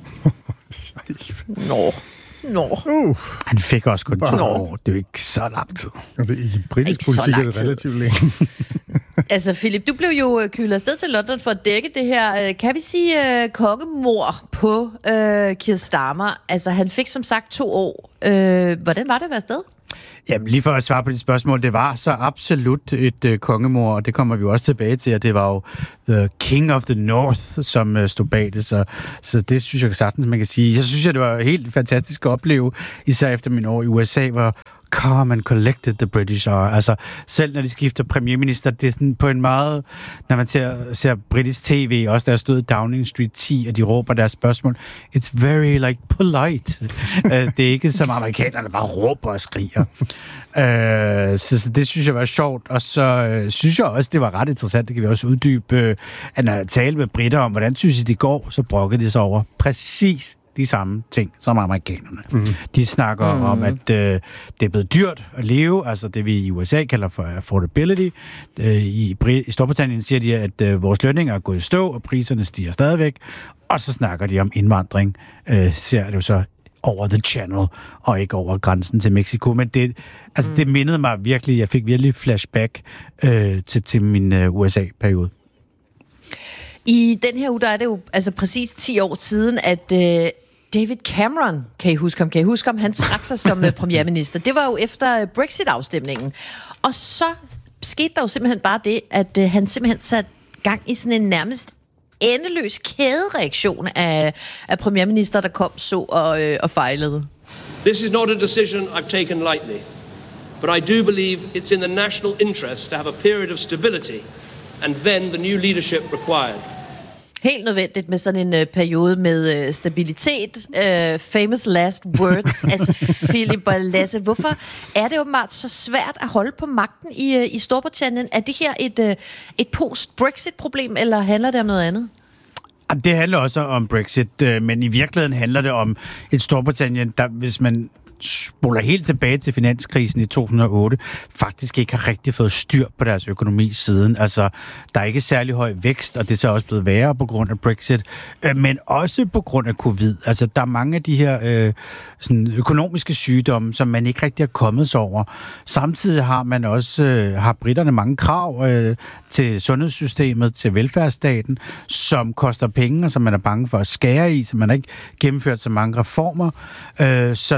Nå. Han fik også kun 2 år. Det er jo ikke så lang tid. Og det, i britisk politik er det relativt længe. Altså, Philip, du blev jo kylet afsted til London for at dække det her, kan vi sige, kongemord på Keir Starmer. Altså, han fik som sagt 2 år. Hvordan var det at være afsted? Jamen, lige for at svare på dit spørgsmål, det var så absolut et kongemord, og det kommer vi jo også tilbage til, at det var jo The King of the North, som stod bag det, så det synes jeg sagtens, man kan sige. Jeg synes, at det var helt fantastisk at opleve, især efter min år i USA, hvor calm and collected the British are. Altså, selv når de skifter premierminister, det er sådan på en meget, når man ser britisk tv, også der stod Downing Street 10, og de råber deres spørgsmål, it's very, like, polite. Det er ikke som amerikanerne bare råber og skriger. Så det synes jeg var sjovt, og så synes jeg også, det var ret interessant, det kan vi også uddybe, at når jeg talte med britter om, hvordan synes I det går, så brokkede de sig over præcis de samme ting som amerikanerne. De snakker om, at det er blevet dyrt at leve, altså det vi i USA kalder for affordability. I Storbritannien siger de, at vores lønninger er gået i stå, og priserne stiger stadigvæk. Og så snakker de om indvandring. Ser det jo så over the channel, og ikke over grænsen til Mexico. Men det mindede mig virkelig, jeg fik virkelig flashback til min USA-periode. I den her uge, der er det jo altså præcis 10 år siden, at David Cameron, kan I huske ham, han trak sig som premierminister. Det var jo efter Brexit-afstemningen. Og så skete der jo simpelthen bare det, at han simpelthen satte gang i sådan en nærmest endeløs kædereaktion af premierminister, der kom så og fejlede. This is not a decision I've taken lightly, but I do believe it's in the national interest to have a period of stability and then the new leadership required. Helt nødvendigt med sådan en periode med stabilitet. Famous last words. Altså, Philip og Lasse, hvorfor er det åbenbart så svært at holde på magten i Storbritannien? Er det her et post-Brexit-problem, eller handler det om noget andet? Det handler også om Brexit, men i virkeligheden handler det om et Storbritannien, der, hvis man spoler helt tilbage til finanskrisen i 2008, faktisk ikke har rigtig fået styr på deres økonomi siden. Altså, der er ikke særlig høj vækst, og det er så også blevet værre på grund af Brexit, men også på grund af covid. Altså, der er mange af de her sådan økonomiske sygdomme, som man ikke rigtig er kommet sig over. Samtidig har man også, har britterne mange krav til sundhedssystemet, til velfærdsstaten, som koster penge, og som man er bange for at skære i, så man har ikke gennemført så mange reformer. Så du har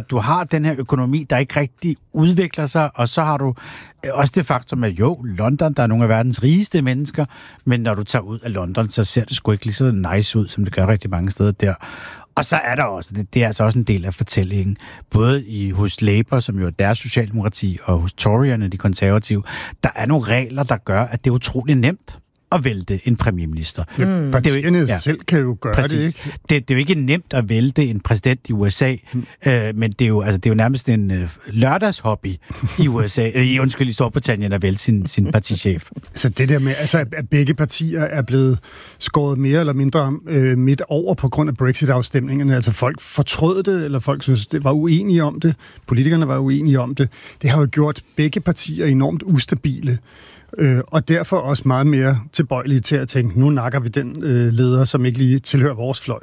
den her økonomi, der ikke rigtig udvikler sig, og så har du også det faktum, at jo, London, der er nogle af verdens rigeste mennesker, men når du tager ud af London, så ser det sgu ikke lige så nice ud, som det gør rigtig mange steder der. Og så er der også, det er altså også en del af fortællingen, både hos Labour, som jo er deres socialdemokrati, og hos Toryerne, de konservative, der er nogle regler, der gør, at det er utrolig nemt at vælte en premierminister. Partierne selv kan jo gøre det, ikke? Det er jo ikke nemt at vælte en præsident i USA, men det er jo nærmest en lørdagshobby i USA, i Storbritannien at vælte sin partichef. Så det der med, at begge partier er blevet skåret mere eller mindre midt over på grund af Brexit-afstemningerne, altså folk fortrød det, eller folk synes, det var uenige om det, politikerne var uenige om det, det har jo gjort begge partier enormt ustabile. Og derfor også meget mere tilbøjelige til at tænke, nu nakker vi den leder, som ikke lige tilhører vores fløj.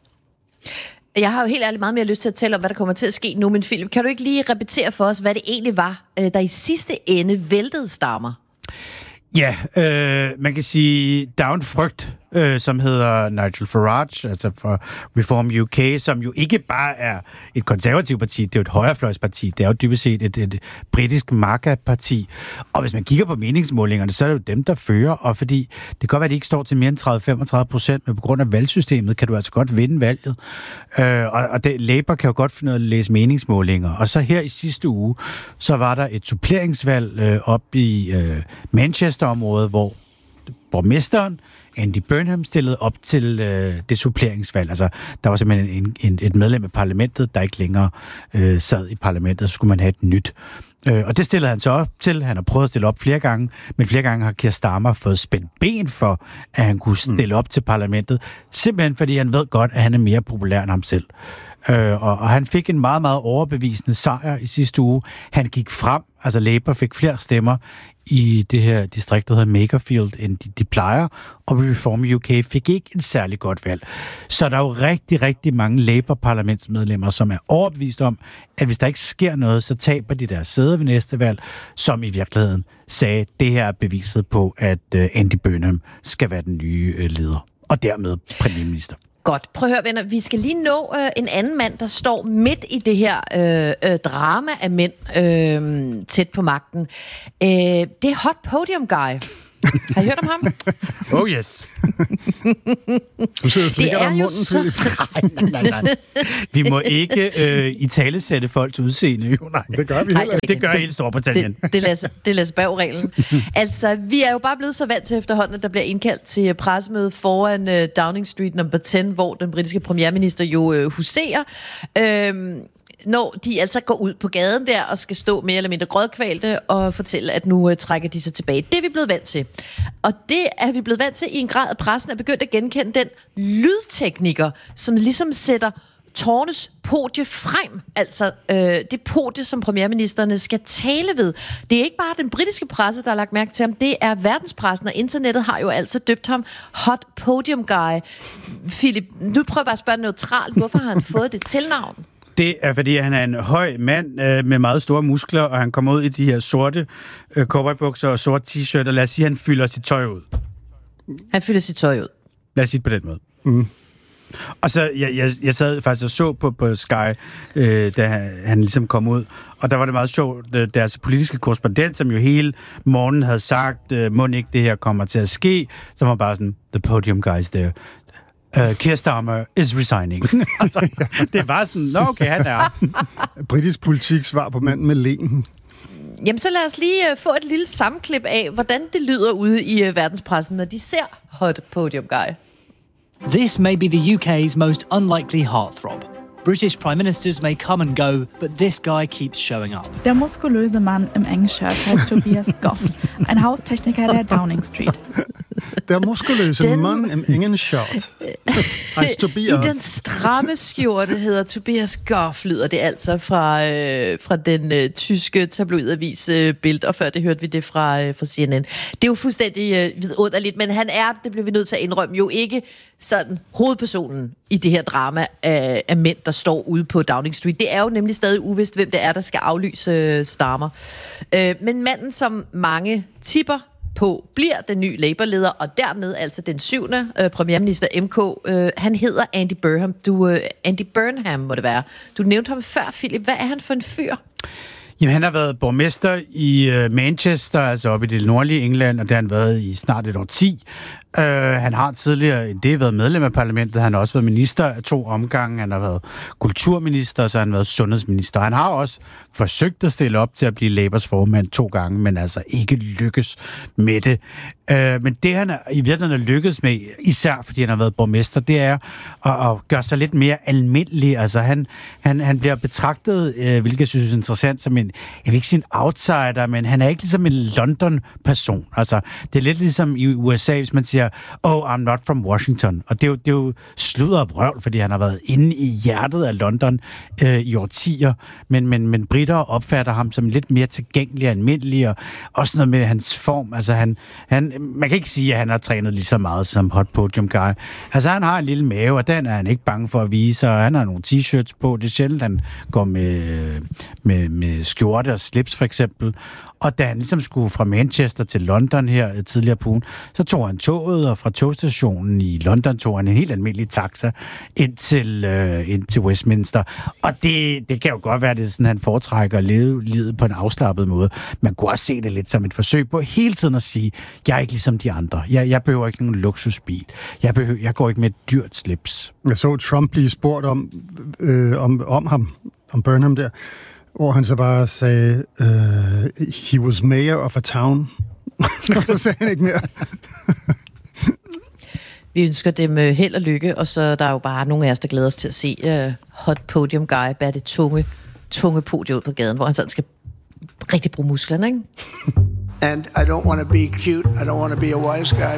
Jeg har jo helt ærligt meget mere lyst til at tale om, hvad der kommer til at ske nu, men Philip, kan du ikke lige repetere for os, hvad det egentlig var, der i sidste ende væltede Starmer? Ja, man kan sige, der er en frygt, som hedder Nigel Farage, altså for Reform UK, som jo ikke bare er et konservativt parti, det er jo et højrefløjsparti, det er jo dybest set et britisk MAGA-parti. Og hvis man kigger på meningsmålingerne, så er det jo dem, der fører, og fordi det kan godt være, at de ikke står til mere end 30-35%, men på grund af valgsystemet kan du altså godt vinde valget. Og Labour kan jo godt finde ud af at læse meningsmålinger. Og så her i sidste uge, så var der et suppleringsvalg op i Manchester-området, hvor borgmesteren Andy Burnham stillede op til det suppleringsvalg. Altså, der var simpelthen et medlem af parlamentet, der ikke længere sad i parlamentet, så skulle man have et nyt. Og det stillede han så op til. Han har prøvet at stille op flere gange, men flere gange har Keir Starmer fået spændt ben for, at han kunne stille op til parlamentet. Simpelthen fordi han ved godt, at han er mere populær end ham selv. Og han fik en meget, meget overbevisende sejr i sidste uge. Han gik frem, altså Labour fik flere stemmer i det her distrikt, der hedder Makerfield, end de plejer, og Reform UK fik ikke en særlig godt valg. Så der er jo rigtig, rigtig mange Labour-parlamentsmedlemmer, som er overbevist om, at hvis der ikke sker noget, så taber de deres sæder ved næste valg, som i virkeligheden sagde, det her er beviset på, at Andy Burnham skal være den nye leder, og dermed premierminister. Godt. Prøv at høre, venner. Vi skal lige nå en anden mand, der står midt i det her drama af mænd tæt på magten. Det er Hot Podium Guy. Har I hørt om ham? Oh yes. Du sidder og slikker dig om munden, Philip. Nej. Vi må ikke italesætte folks udseende. Jo, nej. Det gør vi heller ikke. Det gør hele Storbritannien. Det er Lasse Berg-reglen. Altså, vi er jo bare blevet så vant til efterhånden, at der bliver indkaldt til pressemøde foran Downing Street number 10, hvor den britiske premierminister jo huserer. Når de altså går ud på gaden der og skal stå mere eller mindre grødkvalte og fortælle, at nu trækker de sig tilbage. Det er vi blevet vant til. Og det er vi blevet vant til i en grad, at pressen er begyndt at genkende den lydtekniker, som ligesom sætter tårnes podie frem. Altså det podie, som premierministerne skal tale ved. Det er ikke bare den britiske presse, der har lagt mærke til ham. Det er verdenspressen, og internettet har jo altså døbt ham Hot Podium Guy. Philip, nu prøver jeg bare at spørge neutralt. Hvorfor har han fået det tilnavn? Det er, fordi han er en høj mand med meget store muskler, og han kommer ud i de her sorte cowboybukser og sort t-shirt, og lad os sige, at han fylder sit tøj ud. Han fylder sit tøj ud. Lad os sige det på den måde. Mm. Og så, jeg sad faktisk og så på Sky, da han ligesom kom ud, og der var det meget sjovt, deres politiske korrespondent, som jo hele morgenen havde sagt, må ikke det her kommer til at ske, så var bare sådan, the podium guys there. Keir Starmer is resigning. Altså, det var sådan, okay, han er. Britisk politik svar på manden med len. Jamen, så lad os lige få et lille sammenklip af, hvordan det lyder ude i verdenspressen, når de ser Hot Podium Guy. This may be the UK's most unlikely heartthrob. British prime ministers may come and go, but this guy keeps showing up. Der muskulöse Mann im engen Shirt heißt Tobias Goff, ein Haustechniker der Downing Street. Der muskuløse mand im engen shirt. I den stramme skjorte hedder Tobias Goff, lyder det altså fra den tyske tabloidavis Bild, og før det hørte vi det fra CNN. Det er jo fuldstændig vidunderligt, men han er, det bliver vi nødt til at indrømme, jo ikke sådan hovedpersonen i det her drama af mænd, der står ude på Downing Street. Det er jo nemlig stadig uvist, hvem det er, der skal aflyse Starmer. Men manden, som mange tipper på bliver den nye Labour-leder, og dermed altså den 7. premierminister MK. Han hedder Andy Burnham. Andy Burnham må det være. Du nævnte ham før, Philip. Hvad er han for en fyr? Jamen, han har været borgmester i Manchester, altså oppe i det nordlige England, og det har han været i snart et årti. Han har tidligere været medlem af parlamentet, han har også været minister af 2 omgange, han har været kulturminister, og så har han været sundhedsminister. Han har også forsøgt at stille op til at blive Labours formand 2 gange, men altså ikke lykkes med det. Men det, han i virkeligheden er lykkedes med, især fordi han har været borgmester, det er at gøre sig lidt mere almindelig. Altså han bliver betragtet, hvilket jeg synes er interessant, som en, jeg vil ikke sige en outsider, men han er ikke ligesom en London-person. Altså, det er lidt ligesom i USA, hvis man siger, I'm not from Washington. Og det er jo sludder og vrøvl, fordi han har været inde i hjertet af London i årtier, men britter opfatter ham som lidt mere tilgængelig og almindelig, og også noget med hans form. Altså man kan ikke sige, at han har trænet lige så meget som Hot Podium Guy. Altså han har en lille mave, og den er han ikke bange for at vise, og han har nogle t-shirts på. Det er sjældent, han går med skjorte og slips for eksempel. Og da han ligesom skulle fra Manchester til London her tidligere på ugen, så tog han toget, og fra togstationen i London tog han en helt almindelig taxa ind til Westminster. Og det kan jo godt være, at det er sådan, han foretrækker at leve livet på en afslappet måde. Man kunne også se det lidt som et forsøg på hele tiden at sige, jeg er ikke ligesom de andre. Jeg behøver ikke nogen luksusbil. Jeg går ikke med et dyrt slips. Jeg så Trump blive spurgt om ham, om Burnham der, hvor han så bare sagde, he was mayor of a town. Og så sagde han ikke mere. Vi ønsker dem held og lykke, og så der er jo bare nogle af os, der glæder os til at se Hot Podium Guy bære det tunge podium ud på gaden, hvor han sådan skal rigtig bruge musklerne, ikke? And I don't want to be cute. I don't want to be a wise guy.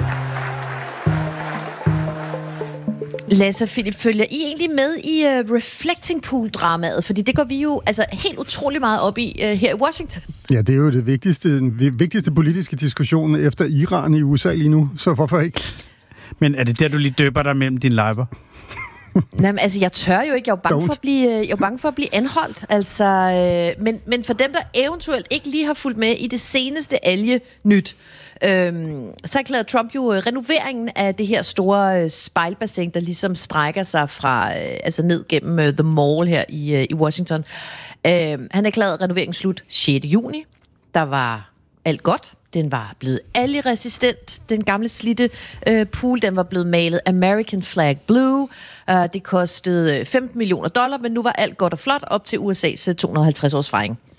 Lasse og Philip, følger I egentlig med i Reflecting Pool-dramaet? Fordi det går vi jo altså helt utrolig meget op i her i Washington. Ja, det er jo det vigtigste politiske diskussion efter Iran i USA lige nu, så hvorfor ikke? Men er det der, du lige døber dig mellem dine lejber? Jamen, altså, jeg tør jo ikke. Jeg er bange for at blive anholdt. Altså, men for dem, der eventuelt ikke lige har fulgt med i det seneste alge-nyt, så erklærede Trump jo renoveringen af det her store spejlbassin, der ligesom strækker sig fra altså ned gennem The Mall her i Washington. Han erklærede renoveringen slut 6. juni. Der var alt godt. Den var blevet algeresistent, den gamle slidte pool. Den var blevet malet American Flag Blue. Det kostede $15 million, men nu var alt godt og flot op til USA's 250-års fejring.